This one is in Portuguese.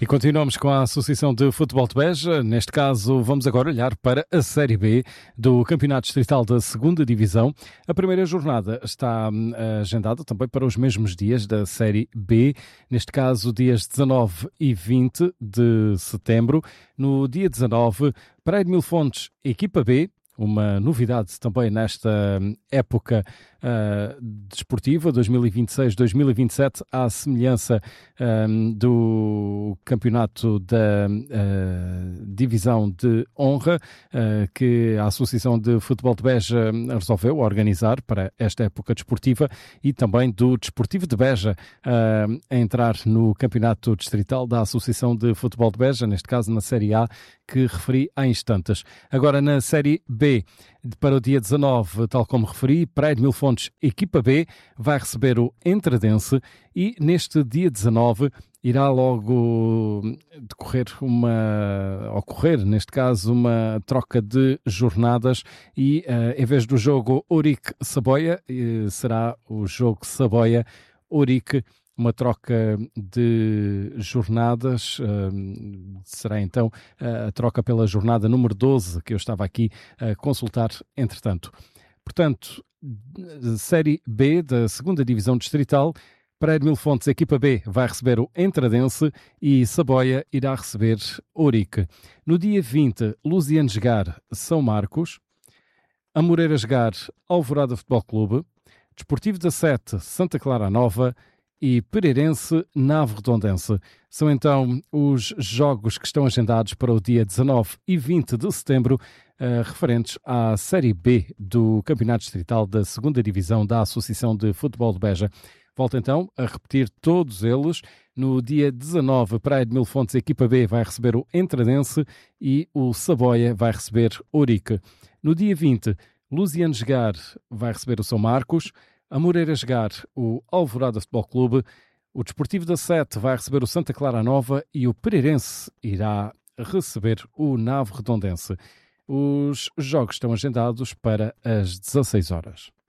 E continuamos com a Associação de Futebol de Beja. Neste caso, vamos agora olhar para a Série B do Campeonato Distrital da 2ª Divisão. A primeira jornada está agendada também para os mesmos dias da Série B. Neste caso, dias 19 e 20 de setembro. No dia 19, Praia de Mil Fontes, equipa B. Uma novidade também nesta época desportiva, 2026-2027, à semelhança do campeonato da Divisão de Honra, que a Associação de Futebol de Beja resolveu organizar para esta época desportiva, e também do Desportivo de Beja a entrar no campeonato distrital da Associação de Futebol de Beja, neste caso na Série A, que referi há instantes. Agora na Série B, para o dia 19, tal como referi, Praia de Mil Fontes, equipa B, vai receber o Entradense, e neste dia 19 irá logo ocorrer, neste caso, uma troca de jornadas, e em vez do jogo Ourique-Saboia, será o jogo Saboia-Ourique. Uma troca de jornadas, será então a troca pela jornada número 12, que eu estava aqui a consultar entretanto. Portanto, Série B da 2ª Divisão Distrital, Praia de Mil Fontes, equipa B, vai receber o Entradense e Saboia irá receber Ourique. No dia 20, Luzianes-Gar, São Marcos, Amoreiras-Gar, Alvorada Futebol Clube, Desportivo da Sete, Santa Clara Nova e Pereirense, Nave Redondense. São então os jogos que estão agendados para o dia 19 e 20 de setembro, referentes à Série B do Campeonato Distrital da 2ª Divisão da Associação de Futebol de Beja. Volto então a repetir todos eles. No dia 19, Praia de Mil Fontes, equipa B, vai receber o Entradense e o Saboia vai receber Ourique. No dia 20, Luzianes-Gar vai receber o São Marcos, Amoreiras-Gar, o Alvorada Futebol Clube, o Desportivo da Sete vai receber o Santa Clara Nova e o Pereirense irá receber o Nave Redondense. Os jogos estão agendados para as 16 horas.